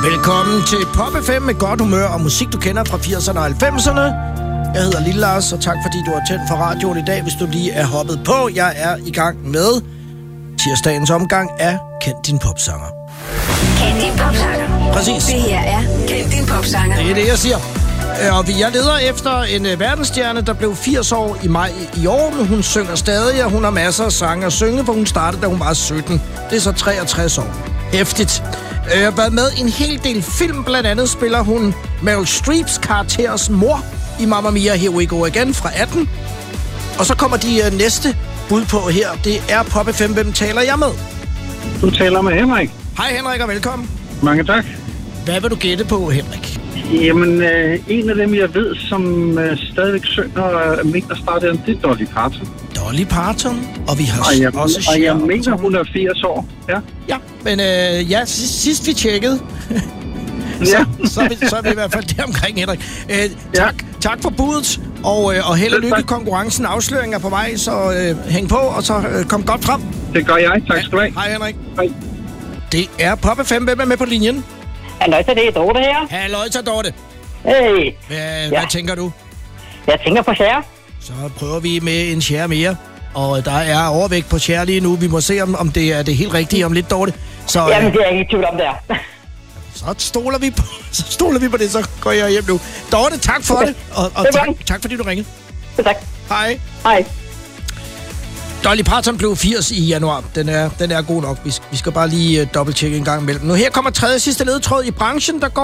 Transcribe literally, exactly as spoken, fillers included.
Velkommen til Pop F M med godt humør og musik, du kender fra firserne og halvfemserne. Jeg hedder Lille Lars, og tak fordi du har tændt for radioen i dag, hvis du lige er hoppet på. Jeg er i gang med tirsdagens omgang af Kend din popsanger. Kend din popsanger. Præcis. Det her er Kend din popsanger. Det er det, jeg siger. Og jeg leder efter en verdensstjerne, der blev firs år i maj i år, men hun synger stadig, og hun har masser af sange at synge, for hun startede, da hun var sytten. Det er så treogtres år. Hæftigt. Jeg har været med i en hel del film, blandt andet spiller hun Meryl Streeps karakteres mor i Mamma Mia, Here We Go Again fra atten. Og så kommer de uh, næste bud på her. Det er Pop F M. Hvem taler jeg med? Du taler med Henrik. Hej Henrik, og velkommen. Mange tak. Hvad vil du gætte på, Henrik? Jamen, øh, en af dem, jeg ved, som øh, stadigvæk synger og mener starter, det er Dolly Parton. Dolly Parton, og vi har og jeg, også... Og jeg mener, hun er firs år, ja. Ja, men øh, ja, sidst, sidst vi tjekkede, så, ja. så, er vi, så er vi i hvert fald der omkring, Henrik. Øh, tak, ja. tak for budet, og, øh, og held og lykke i konkurrencen. Afsløringen er på vej, så øh, hæng på, og så øh, kom godt frem. Det gør jeg. Tak skal du have. Hej Henrik. Hej. Det er Pop F M. Hvem er med på linjen? Halløjsa, det er Dorte her. Halløjsa, Dorte. Hey. Hvad, ja. hvad tænker du? Jeg tænker på Cher. Så prøver vi med en Cher mere. Og der er overvægt på Cher lige nu. Vi må se, om, om det er det helt rigtige om lidt, Dorte. Så, Jamen, det er jeg ikke i tvivl om, der. Så stoler vi på, så stoler vi på det, så går jeg hjem nu. Dorte, tak for det. Og, og tak, tak fordi du ringede. Tak. Hej. Hej. Dolly Parton blev firs i januar. Den er, den er god nok. Vi, vi skal bare lige uh, dobbelttjekke en gang imellem. Nu her kommer tredje sidste ledetråd i branchen, der går